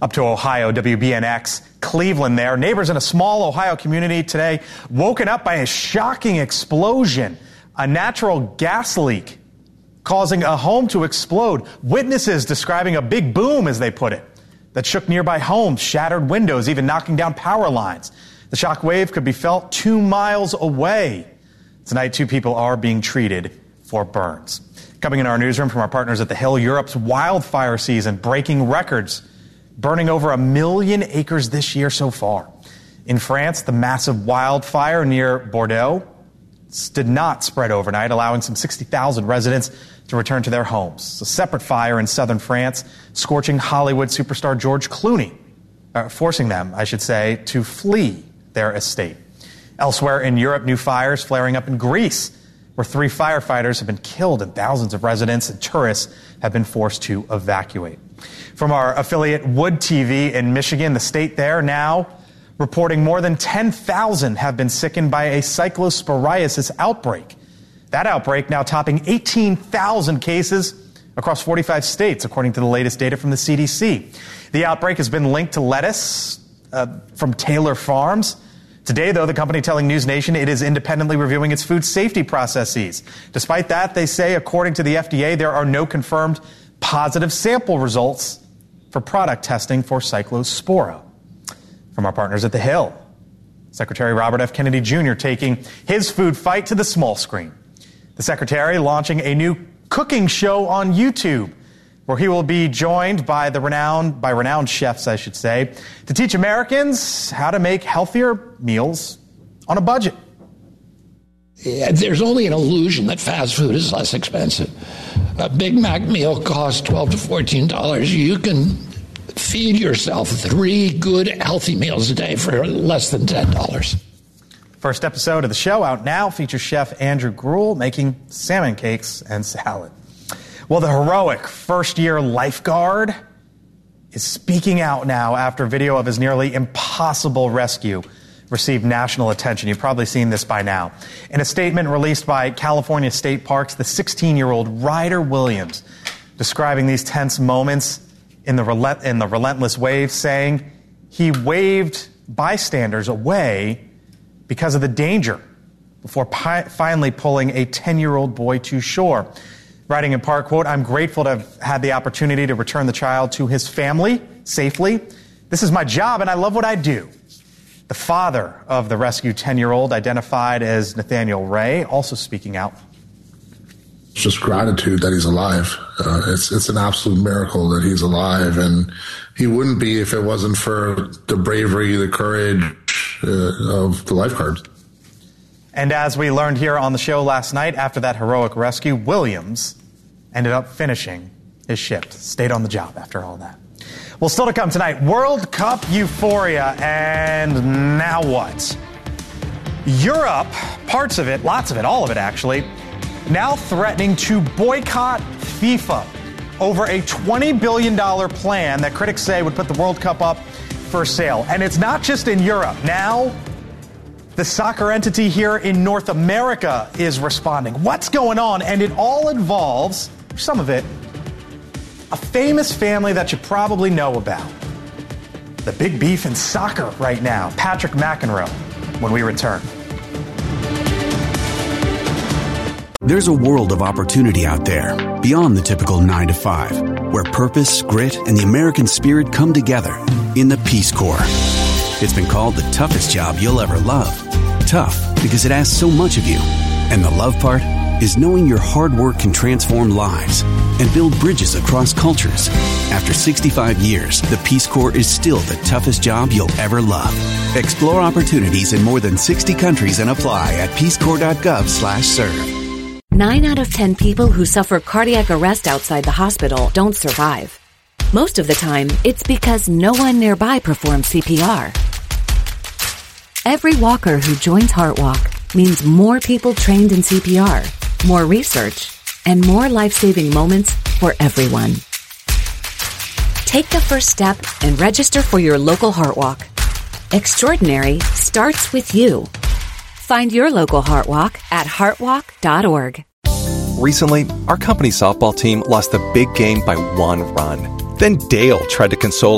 Up to Ohio, WBNX, Cleveland there. Neighbors in a small Ohio community today woken up by a shocking explosion. A natural gas leak causing a home to explode. Witnesses describing a big boom, as they put it, that shook nearby homes, shattered windows, even knocking down power lines. The shock wave could be felt 2 miles away. Tonight, 2 people are being treated for burns. Coming in our newsroom from our partners at The Hill, Europe's wildfire season breaking records, burning over 1 million acres this year so far. In France, the massive wildfire near Bordeaux did not spread overnight, allowing some 60,000 residents to return to their homes. A separate fire in southern France, scorching Hollywood superstar George Clooney, forcing them, I should say, to flee their estate. Elsewhere in Europe, new fires flaring up in Greece, where 3 firefighters have been killed and thousands of residents and tourists have been forced to evacuate. From our affiliate Wood TV in Michigan, the state there now reporting more than 10,000 have been sickened by a cyclosporiasis outbreak. That outbreak now topping 18,000 cases across 45 states, according to the latest data from the CDC. The outbreak has been linked to lettuce from Taylor Farms. Today, though, the company telling News Nation it is independently reviewing its food safety processes. Despite that, they say, according to the FDA, there are no confirmed positive sample results for product testing for Cyclospora. From our partners at The Hill, Secretary Robert F. Kennedy Jr. taking his food fight to the small screen. The Secretary launching a new cooking show on YouTube, where he will be joined by renowned chefs, I should say, to teach Americans how to make healthier meals on a budget. There's only an illusion that fast food is less expensive. A Big Mac meal costs $12 to $14. You can feed yourself 3 good, healthy meals a day for less than $10. First episode of the show out now features Chef Andrew Gruel making salmon cakes and salad. Well, the heroic first-year lifeguard is speaking out now after video of his nearly impossible rescue received national attention. You've probably seen this by now. In a statement released by California State Parks, the 16-year-old Ryder Williams describing these tense moments in the relentless wave, saying he waved bystanders away because of the danger before finally pulling a 10-year-old boy to shore. Writing in part, quote, "I'm grateful to have had the opportunity to return the child to his family safely. This is my job and I love what I do." The father of the rescued 10-year-old, identified as Nathaniel Ray, also speaking out. It's just gratitude that he's alive. It's an absolute miracle that he's alive, and he wouldn't be if it wasn't for the bravery, the courage of the lifeguards. And as we learned here on the show last night, after that heroic rescue, Williams ended up finishing his shift. Stayed on the job after all that. Well, still to come tonight, World Cup euphoria, and now what? Europe, parts of it, lots of it, all of it actually, now threatening to boycott FIFA over a $20 billion plan that critics say would put the World Cup up for sale. And it's not just in Europe. Now, the soccer entity here in North America is responding. What's going on? And it all involves, some of it, a famous family that you probably know about. The big beef in soccer right now. Patrick McEnroe, when we return. There's a world of opportunity out there, beyond the typical 9 to 5, where purpose, grit, and the American spirit come together in the Peace Corps. It's been called the toughest job you'll ever love. Tough because it asks so much of you. And the love part is knowing your hard work can transform lives and build bridges across cultures. After 65 years, the Peace Corps is still the toughest job you'll ever love. Explore opportunities in more than 60 countries and apply at peacecorps.gov/serve. 9 out of 10 people who suffer cardiac arrest outside the hospital don't survive. Most of the time, it's because no one nearby performs CPR. Every walker who joins HeartWalk means more people trained in CPR, more research, and more life-saving moments for everyone. Take the first step and register for your local HeartWalk. Extraordinary starts with you. Find your local HeartWalk at heartwalk.org. Recently, our company softball team lost the big game by 1 run. Then Dale tried to console